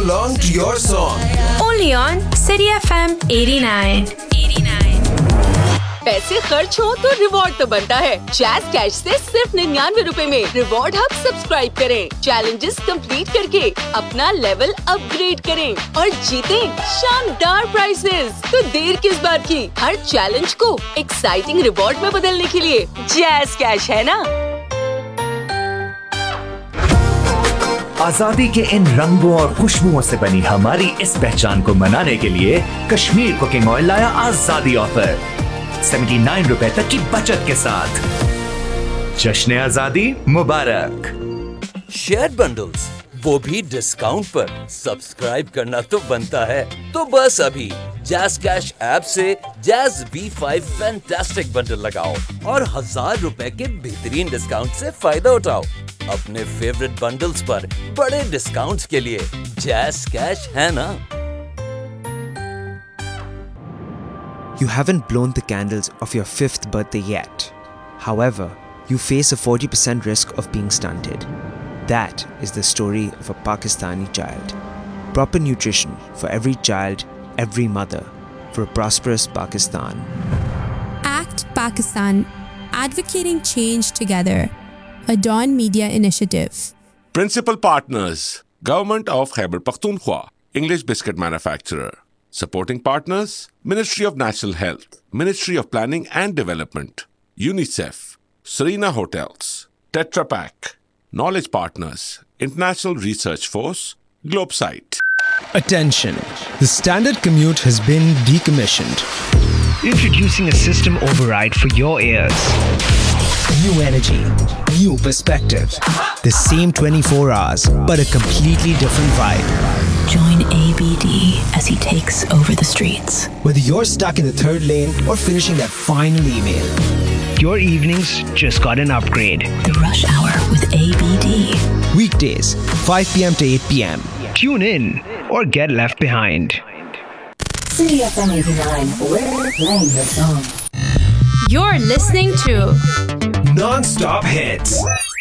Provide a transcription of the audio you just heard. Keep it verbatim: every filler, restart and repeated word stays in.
along to your song. Only on City F M eighty-nine. पैसे खर्च हो तो रिवॉर्ड तो बनता है। जैज़ कैश से सिर्फ निन्यानवे रुपए में रिवॉर्ड हब सब्सक्राइब करें, चैलेंजेस कंप्लीट करके अपना लेवल अपग्रेड करें और जीतें शानदार प्राइजेस। तो देर किस बात की, हर चैलेंज को एक्साइटिंग रिवॉर्ड में बदलने के लिए जैज़ कैश है ना। आजादी के इन रंगों और खुशबुओं से बनी हमारी इस पहचान को मनाने के लिए कश्मीर कुकिंग ऑयल लाया आजादी ऑफर उन्यासी रुपए तक की बचत के साथ। जश्न आजादी मुबारक। शेयर बंडल्स, वो भी डिस्काउंट पर। सब्सक्राइब करना तो बनता है, तो बस अभी जैज़ कैश ऐप से jazz B five fantastic bundle लगाओ और हजार रुपए के बेहतरीन डिस्काउंट से फायदा उठाओ। अपने फेवरेट बंडल्स पर बड़े डिस्काउंट्स के लिए जैज़ कैश है ना। You haven't blown the candles of your fifth birthday yet. However, you face a forty percent risk of being stunted. That is the story of a Pakistani child. Proper nutrition for every child, every mother, for a prosperous Pakistan. Act Pakistan, advocating change together. A Dawn Media initiative. Principal partners: Government of Khyber Pakhtunkhwa, English biscuit manufacturer. Supporting partners: Ministry of National Health, Ministry of Planning and Development, UNICEF, Serena Hotels, Tetra Pak. Knowledge partners: International Research Force, Globesite. Attention! The standard commute has been decommissioned. Introducing a system override for your ears. New energy, new perspective. The same twenty-four hours, but a completely different vibe. Join A B D as he takes over the streets. Whether you're stuck in the third lane or finishing that final email, your evenings just got an upgrade. The rush hour with A B D. Weekdays, five p.m. to eight p.m. Tune in or get left behind. City F M eighty-nine, we're playing your song. You're listening to Non-stop hits.